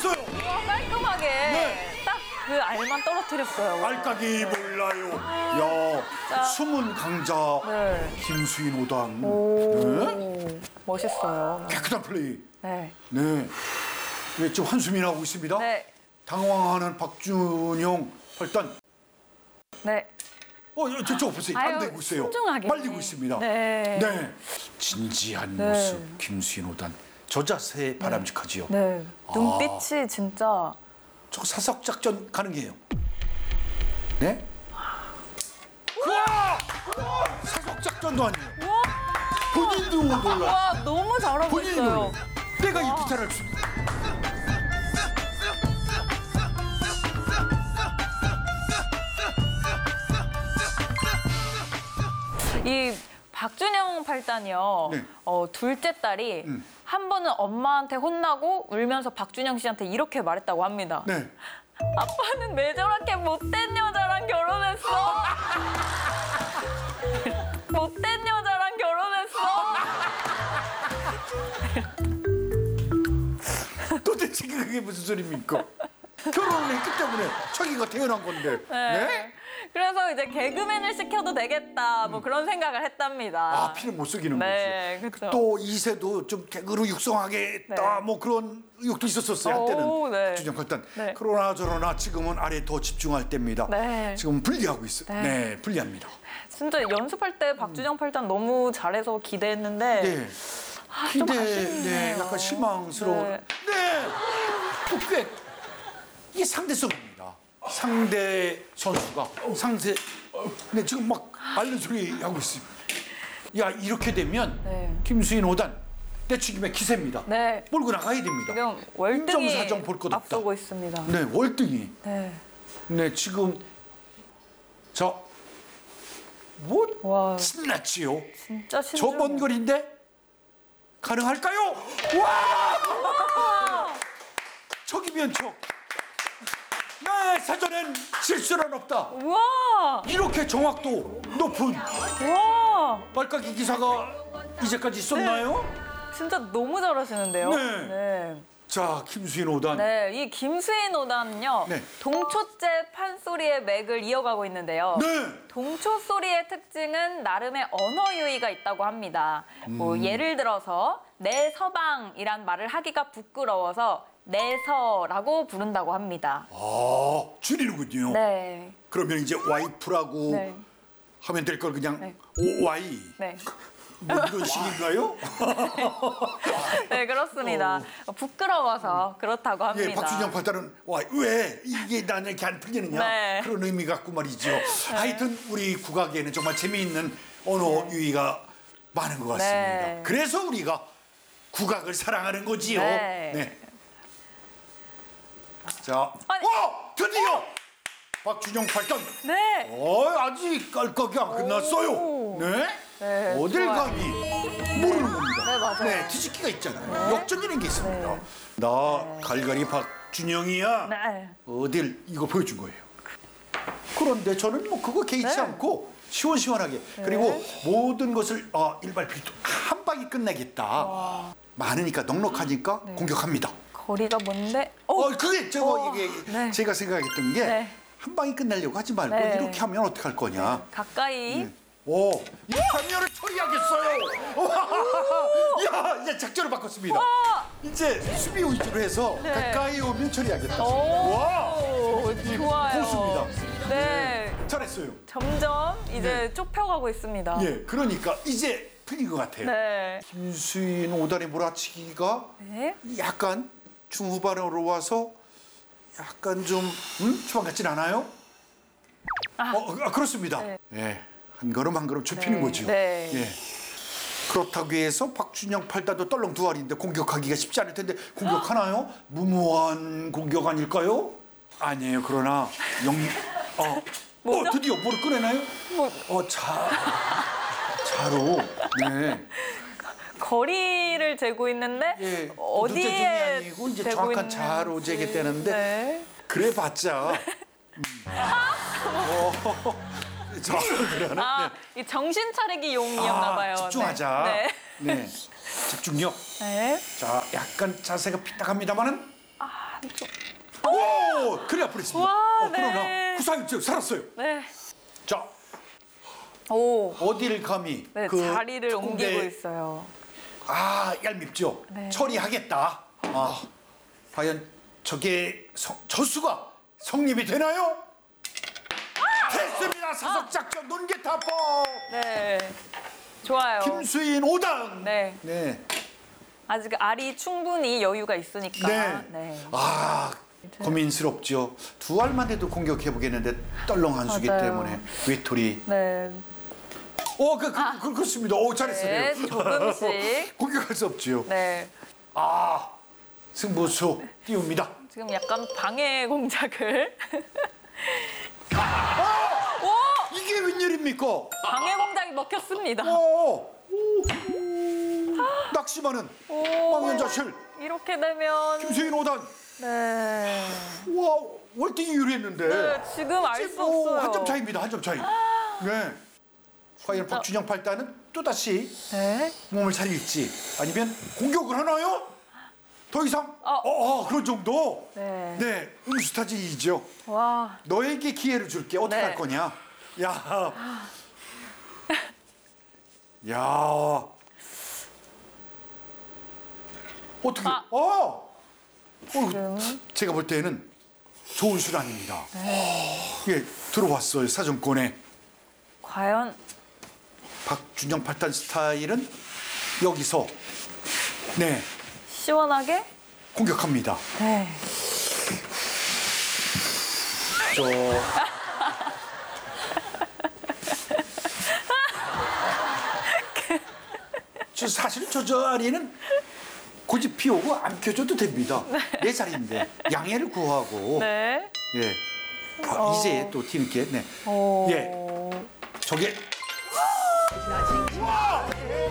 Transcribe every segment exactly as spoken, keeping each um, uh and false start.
있어요. 와, 깔끔하게 네. 딱 그 알만 떨어뜨렸어요. 알까기 몰라요. 야, 진짜. 숨은 강자 네. 김수인 오단. 오, 네? 멋있어요. 깨끗한 플레이. 네. 네. 네, 지금 한숨이 나고 있습니다. 네. 당황하는 박준영 팔단. 네. 어, 저, 저 보세요. 아유, 안 되고 있어요. 신중하게. 빨리고 있습니다. 네. 네. 진지한 네. 모습 김수인 오단. 저 자세 바람직하지요. 네. 눈빛이 진짜. 저 사석 작전 가능해요. 네? 우와! 사석 작전도 아니에요. 와, 본인도 몰라. 와 너무 잘하고 본인이 있어요. 몰라. 내가 이렇게 잘할 수. 이 박준영 팔단이요. 네. 어, 둘째 딸이 음. 한 번은 엄마한테 혼나고 울면서 박준영 씨한테 이렇게 말했다고 합니다. 네. 아빠는 왜 저렇게 못된 여자랑 결혼했어? 못된 여자랑 결혼했어? 도대체 그게 무슨 소리입니까? 결혼을 했기 때문에 자기가 태어난 건데. 네. 네? 그래서 이제 개그맨을 시켜도 되겠다 뭐 그런 생각을 했답니다. 아, 피는 못 속이는 네, 거지. 그쵸. 또 이 세도 좀 개그로 육성하겠다. 네. 뭐 그런 의욕도 있었었어요. 한때는. 오, 네. 주정 팔단. 네. 그러나 저러나 지금은 아래 더 집중할 때입니다. 네. 지금 분리하고 있어요. 네. 네, 분리합니다. 진짜 연습할 때 박준영 팔단 너무 잘해서 기대했는데 네. 아, 좀 기대, 아쉽네요. 네, 약간 실망스러운. 네. 네. 또 꽤, 이게 상대성입니다. 상대 선수가 상대, 네, 지금 막 앓는 소리 하고 있습니다. 야, 이렇게 되면 네. 김수인 오단 떼치김의 기세입니다. 네. 몰고 나가야 됩니다. 지금 월등히 인정사정 볼 것 없다. 앞서고 있습니다. 네, 월등히. 네. 네, 지금 저 뭐 와, 신났지요. 진짜 신중. 저 먼 거리인데 가능할까요? 와! 저기면 저. 네, 사전엔 실수는 없다. 와, 이렇게 정확도 높은 와, 발까기 기사가 이제까지 있었나요? 진짜 너무 잘하시는데요. 네. 네. 자, 김수인 오단. 네, 이 김수인 오단은요. 네. 동초째 판소리의 맥을 이어가고 있는데요. 네. 동초 소리의 특징은 나름의 언어 유희가 있다고 합니다. 뭐 음. 예를 들어서 내 서방이란 말을 하기가 부끄러워서 내서라고 부른다고 합니다. 아, 줄이는군요. 네. 그러면 이제 와이프라고 네. 하면 될 걸 그냥 네. 오와이. 네. 뭐 이런 식인가요? 네, 그렇습니다. 부끄러워서 그렇다고 합니다. 예, 박준영 팔단은 와, 왜 이게 나는 이렇게 안 풀리느냐 네. 그런 의미 갖고 말이죠. 하여튼 우리 국악에는 정말 재미있는 언어 유희가 많은 것 같습니다. 네. 그래서 우리가 국악을 사랑하는 거지요. 네. 자, 아니. 어, 드디어 박준영 팔단. 네. 어, 아직 깔깔이 안 끝났어요. 오. 네? 네, 어딜 좋아요. 감히 모르는 겁니다. 네, 맞아요. 네, 뒤집기가 있잖아요. 역전이라는 게 있습니다. 네. 나 갈갈이 박준영이야. 네. 어딜 이거 보여준 거예요. 그런데 저는 뭐 그거 개의치 네. 않고 시원시원하게 그리고 모든 것을 어, 일발필도 한 방에 끝내겠다. 많으니까 넉넉하니까 공격합니다. 거리가 뭔데? 어, 그게 저거 어, 이게 네. 제가 생각했던 게 네. 한 방에 끝내려고 하지 말고 네. 이렇게 하면 어떡할 거냐. 가까이. 네. 오, 이 화면을 처리하겠어요. 야, 이제 작전을 바꿨습니다. 와. 이제 수비 위주로 해서 네. 가까이 오면 처리하겠다. 오, 와, 좋아요. 고수입니다. 네. 잘했어요. 점점 이제 네. 좁혀가고 있습니다. 예, 그러니까 이제 풀린 것 같아요. 네. 김수인 오단의 몰아치기가 네. 약간 중후반으로 와서 약간 좀 음? 초반 같진 않아요? 아. 어, 아, 그렇습니다. 네. 예, 한 걸음 한 걸음 좁히는 네. 거죠. 네. 예. 그렇다고 해서 박준영 팔단도 떨렁 두 알인데 공격하기가 쉽지 않을 텐데 공격하나요? 무모한 공격 아닐까요? 아니에요. 그러나 영, 어, 어 뭐죠? 드디어 뭐를 꺼내나요? 뭐 어, 자, 자로. 네. 거리를 재고 있는데 예, 어디에 눈대중이 아니고 이제 재고 정확한 있는지. 자로 재겠다는데 네. 그래봤자. 음. 어, 자, 그러네. 아, 이 정신 차리기 용이었나 봐요. 아, 집중하자. 네. 네. 집중력. 네. 자, 약간 자세가 삐딱합니다만은 오, 그래 아프겠습니다. 와, 어, 그러나 네. 구사일째 살았어요. 네. 자, 오. 어디를 감히 네, 그 자리를 특공대- 옮기고 있어요. 아, 얄밉죠. 네. 처리하겠다. 아, 과연 저게 성, 저수가 성립이 되나요? 됐습니다. 사석작전 논개타법. 네. 좋아요. 김수인 오 단. 네. 네. 아직 알이 충분히 여유가 있으니까. 네. 네. 아, 고민스럽죠. 두 알만 해도 공격해 보겠는데 떨렁 한 수기 맞아요. 때문에 외톨이. 네. 어, 그, 그, 그, 그렇습니다. 오, 잘했어요. 네, 조금씩. 공격할 수 없지요. 네. 아, 승부수 띄웁니다. 지금 약간 방해 공작을. 이게 웬일입니까? 방해 공작이 먹혔습니다. 어. 낚시만은 오. 망연자실 이렇게 되면. 김수인 오 단. 네. 와, 월등히 유리했는데. 네, 지금 알 수 없어요. 한 점 차이입니다. 한 점 차이. 네. 과연 박준영 팔 단은 또다시 네. 몸을 살릴지 아니면 공격을 하나요? 더 이상? 어. 어, 어 그런 정도? 네. 네, 응수타지이죠. 와. 너에게 기회를 줄게. 어떻게 네. 할 거냐? 야. 야. 어떻게? 아. 어. 지금. 어, 제가 볼 때는 좋은 수란입니다. 네. 예, 들어왔어요. 사정권에. 과연. 박준영 팔 단 스타일은 여기서 네, 시원하게. 공격합니다. 네. 저 저 사실 저 자리는 고집 피우고 안 펴줘도 됩니다. 내 자리인데 양해를 구하고 네. 예 아, 이제 또 뒤늦게 네 오. 예. 저게 와.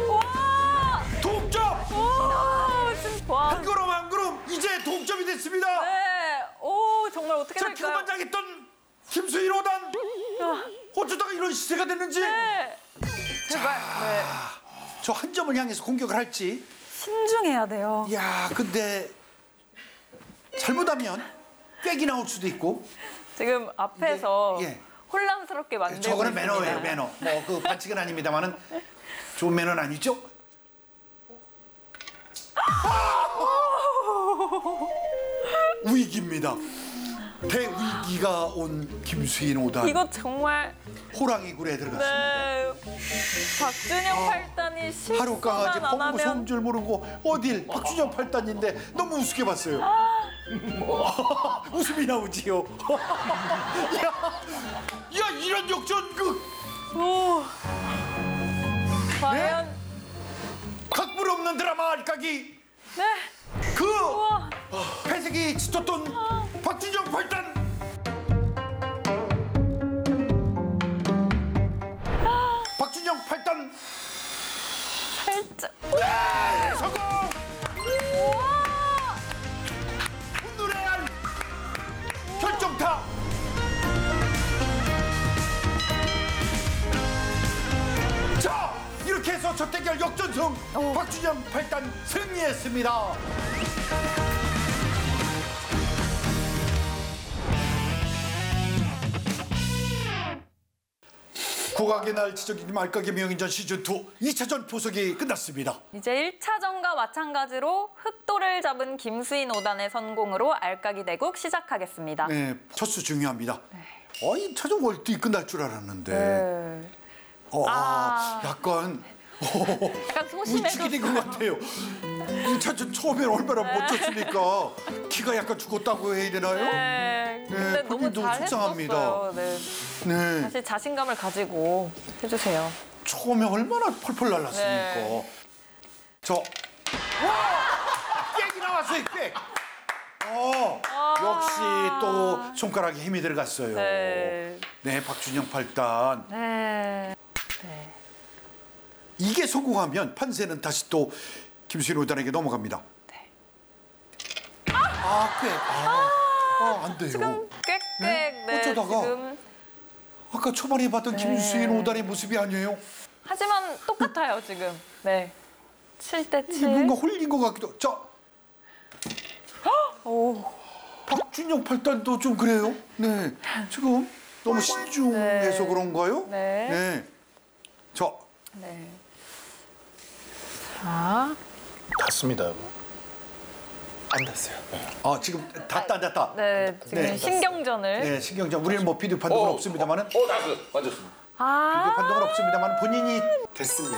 동점 와. 진짜. 와. 한 걸음 한 걸음 이제 동점이 됐습니다. 네. 오, 정말 어떻게 자 될까요? 기고만장했던 김수인 오 단 어쩌다가 이런 시세가 됐는지 네. 제발. 네. 저 한 점을 향해서 공격을 할지. 신중해야 돼요. 야, 근데 잘못하면 꽥이 나올 수도 있고. 지금 앞에서 예. 혼란스럽게 만들고 저거는 있습니다. 매너예요, 매너. 뭐 그 반칙은 아닙니다만은 좋은 매너는 아니죠. 위기입니다. 대위기가 온 김수인 오 단. 이거 정말 호랑이 굴에 들어갔습니다. 네. 박준영 팔 단이 하루 강아지 실수만 안 펑고 하면 손줄 모르고 어딜 박준영 팔 단인데 너무 우습게 봤어요. 웃음이 나오지요. 야, 야 이런 역전 그 오. 과연 각본 없는 드라마 알까기 네. 그 우와. 회색이 짙었던 박준영 팔 단 박준영 팔 단 살짝. 네, 성공! 우와. 노래한 결정타 자 이렇게 해서 첫 대결 역전승 오. 박준영 팔 단 승리했습니다. 국악의 날 지적인 말까기 명인전 시즌 이 이 차전 포석이 끝났습니다. 이제 일 차전과 마찬가지로 흑도를 잡은 김수인 오 단의 성공으로 알까기 대국 시작하겠습니다. 네, 첫 수 중요합니다. 어, 이 차전 월등히 끝날 줄 알았는데 네. 어, 아. 약간 약간 우측이 소심해졌어요. 된 것 같아요. 이 차전 처음엔 얼마나 멋졌습니까? 키가 약간 죽었다고 해야 되나요? 네. 근데 너무 본인도 잘 속상합니다. 했었어요. 네. 네. 사실 자신감을 가지고 해주세요. 처음에 얼마나 펄펄 날랐습니까? 네. 저 와! 꽥이 나왔어요, 꽥. 어, 역시 또 손가락에 힘이 들어갔어요. 네. 네, 박준영 팔 단. 네. 네. 이게 성공하면 판세는 다시 또 김수인 오 단에게 넘어갑니다. 네. 아, 꽤. 아, 아, 안 돼요. 지금 꽥꽥. 네? 네. 어쩌다가? 지금. 아까 초반에 봤던 김수인 오 단의 모습이 아니에요. 하지만 똑같아요 지금. 네. 칠 대 이게 칠. 뭔가 홀린 것 같기도. 자, 오. 박준영 팔단도 좀 그래요. 네. 지금 너무 신중해서 네. 그런가요? 네. 네. 자, 네. 자, 닿습니다, 여보. 안 닿았어요. 네. 아, 지금 닿다, 안 닿다. 네, 지금 네. 신경전을. 네, 신경전. 우리는 뭐 비디오 판독은 없습니다만은. 어, 나왔어요. 맞았습니다. 아, 비디오 판독은 없습니다만 본인이 됐습니다.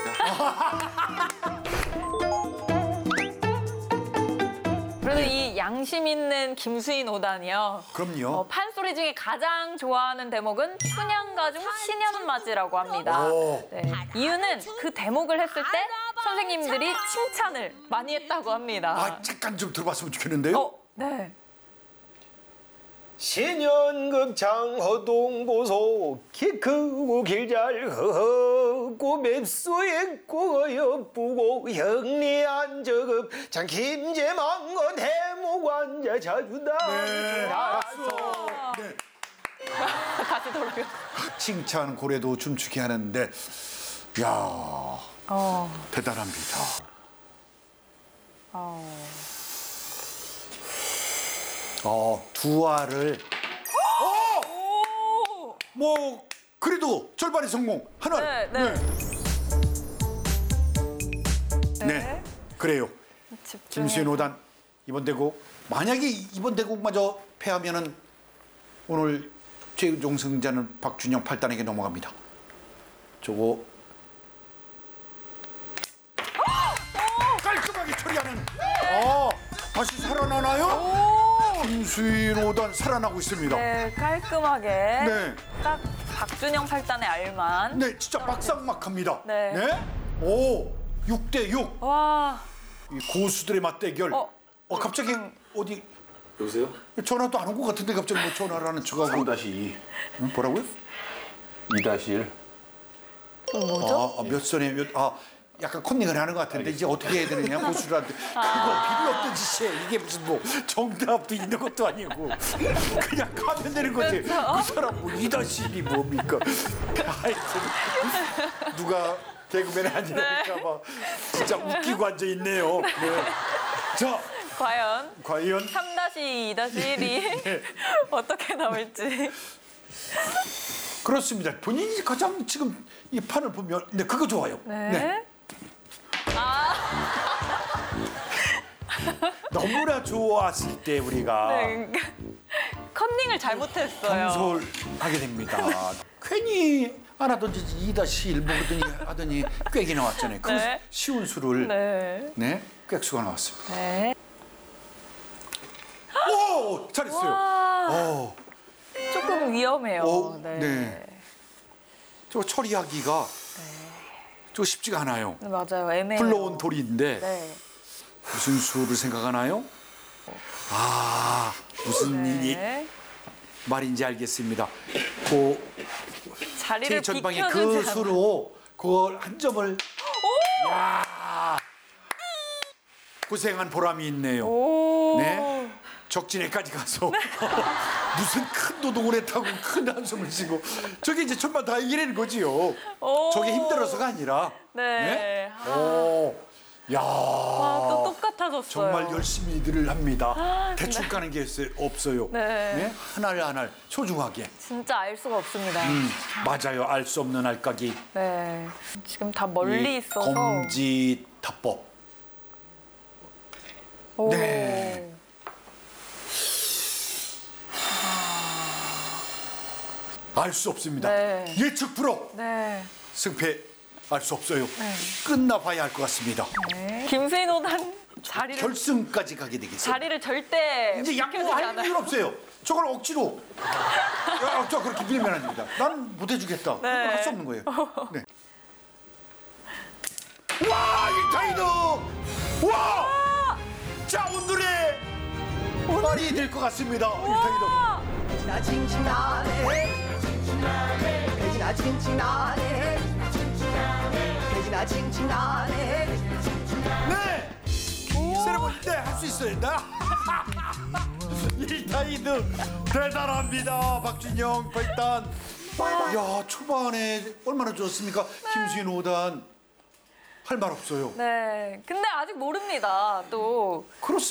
그래도 이 양심 있는 김수인 오단이요. 그럼요. 어, 판소리 중에 가장 좋아하는 대목은 춘향가 중 신현맞이라고 합니다. 오. 네. 이유는 그 대목을 했을 때 선생님들이 칭찬을 많이 했다고 합니다. 아, 잠깐 좀 들어봤으면 좋겠는데요. 어, 네. 신연급 장허동 보소 키 크고 길잘 허허고 맵수 있고 예쁘고 영리한 저급 장 김제망건 해모관자 자주다. 네, 박수. 네. 다시 돌려. 칭찬 고래도 춤추게 하는데, 야, 어, 대단합니다. 어. 어, 두 알을. 오! 뭐 그래도 절반의 성공. 한 알. 네, 네. 네. 네, 그래요. 집중해. 김수현 오단 이번 대국 만약에 이번 대국마저 패하면은 오늘 최종 승자는 박준영 팔단에게 넘어갑니다. 저거 깔끔하게 처리하는. 어, 다시 살아나나요? 김수인 오단 살아나고 있습니다. 네, 네, 깔끔하게. 네. 딱 박준영 팔단에 알만. 진짜 박상막합니다. 네. 오, 육 대 육. 와. 이 고수들의 맞대결. 어. 어, 갑자기 어디 여보세요? 전화도 안 온 것 같은데 갑자기 뭐 전화를 하는 척하고. 삼 다시 이. 응? 뭐라고요? 이 다시 일. 그럼 뭐죠? 아, 아, 몇 선에 몇, 아, 약간 컨닝을 하는 것 같은데 이제 어떻게 해야 되느냐 고수들한테. 그거 필요 없던 짓이에요. 이게 무슨 뭐 정답도 있는 것도 아니고 그냥 가면 되는 거지. 그 사람 뭐 이 다시 일이 뭡니까? 하여튼 누가 개그맨 아니라니까 막 진짜 웃기고 앉아 있네요. 네. 자, 과연 과연 삼 다시 이 다시 일이 어떻게 나올지. 그렇습니다. 본인이 가장 지금 이 판을 보면, 네, 그거 좋아요. 네. 아, 너무나 좋았을 때 우리가 네. 그러니까 컨닝을 잘못했어요. 감솔하게 됩니다. 괜히 안 하던 짓 이 다시 일 보더니 하더니 꽥이 나왔잖아요. 그 네. 쉬운 수를 네. 네, 꽥수가 나왔습니다. 네. 오, 잘했어요. 와, 오, 조금 위험해요. 오, 네. 네. 저 처리하기가 저 쉽지가 않아요. 네, 맞아요. 애매해요. 불러온 돌인데 네. 무슨 수를 생각하나요? 아, 무슨 일이 네. 말인지 알겠습니다. 그 자리를 제전방에 비켜주지 그 않아. 수로 그걸 한 점을. 야, 고생한 보람이 있네요. 오. 네, 적진에까지 가서 무슨 큰 노동을 했다고 큰 한숨을 쉬고 저게 이제 천만 다행이라는 거지요. 오. 저게 힘들어서가 아니라. 네. 아. 오, 야. 와, 또 똑같아졌어요. 정말 열심히 일을 합니다. 대충 가는 게 있어요- 없어요. 네. 한 알 한 알 소중하게. 진짜 알 수가 없습니다. 음, 맞아요. 알 수 없는 알까기. 네. 지금 다 멀리 이 있어서. 검지타법. 오. 네. 알 수 없습니다. 네. 예측 불허. 네. 승패 알 수 없어요. 끝나봐야 알 것 같습니다. 네. 김수인 오단 자리를 결승까지 가게 되겠어요. 자리를 절대 이제 비켜주지 양보할 않아요. 필요 없어요. 저걸 억지로. 야, 저 그렇게 밀면 안 됩니다. 나는 못 해주겠다. 네. 그건 할 수 없는 거예요. 네. 와, 일타이드! 와! 자, 오늘의 말이 될 것 같습니다. 일타이드. 나 칭칭나네 돼지나 칭칭나네 돼지나 칭칭나네 네! 세레모니 네, 할 수 있어요. 나. 일타이드 대단합니다. 박준영 팔단. 야, 초반에 얼마나 좋았습니까? 김수인 오단. 할 말 없어요. 네. 근데 아직 모릅니다. 또 그렇습니다.